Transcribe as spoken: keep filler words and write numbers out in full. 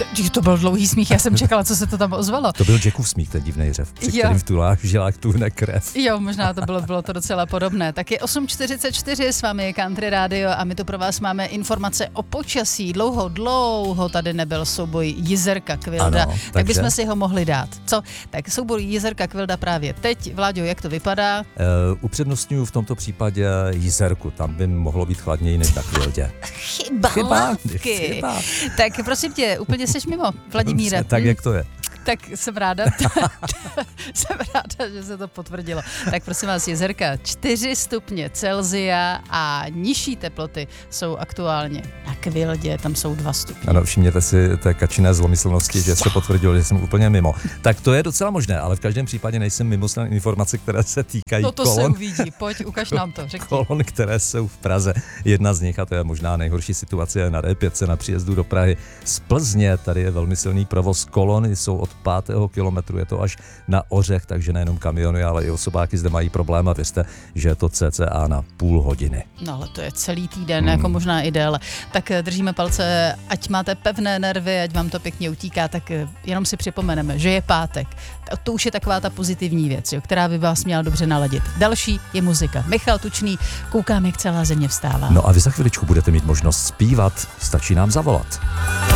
To, to byl dlouhý smích, já jsem čekala, co se to tam ozvalo. To byl Jackův smích, ten divnej řev, při kterým v tulách žilách tuhne krev. Jo, možná to bylo, bylo to docela podobné. Tak je osm čtyřicet čtyři, s vámi je Country Radio a my tu pro vás máme informace o počasí. Dlouho, dlouho tady nebyl souboj Jizerka Kvilda, ano, tak bychom si ho mohli dát. Co? Tak souboj Jizerka Kvilda právě teď. Vláďo, jak to vypadá? Uh, upřednostňuji v tomto případě Jizerku, tam by mohlo být chladněji než na Kvildě. Chyba, Chyba, chyba. Tak prosím tě, úplně jsi mimo, Vladimíre. Tak jak to je? Tak jsem ráda, jsem ráda, že se to potvrdilo. Tak prosím vás, Jizerka, čtyři stupně Celsia a nižší teploty jsou aktuálně na Kvildě, tam jsou dva stupně. Ano, všimněte si té kačiné zlomyslnosti, že se potvrdilo, že jsem úplně mimo. Tak to je docela možné, ale v každém případě nejsem mimo informace, které se týkají No to kolon. se uvidí, pojď, ukaž nám to, řekni. Kolon, které jsou v Praze. Jedna z nich, a to je možná nejhorší situace, je na D pět na příjezdu do Prahy z Plzně. Tady je velmi silný provoz, kolony jsou od pátého kilometru, je to až na Ořech, takže nejenom kamiony, ale i osobáky zde mají problém a věřte, že je to cca na půl hodiny. No ale to je celý týden, hmm. jako možná i déle. Tak držíme palce, ať máte pevné nervy, ať vám to pěkně utíká, tak jenom si připomeneme, že je pátek. To už je taková ta pozitivní věc, jo, která by vás měla dobře naladit. Další je muzika. Michal Tučný, koukám, jak celá země vstává. No a vy za chviličku budete mít možnost zpívat, stačí nám zavolat.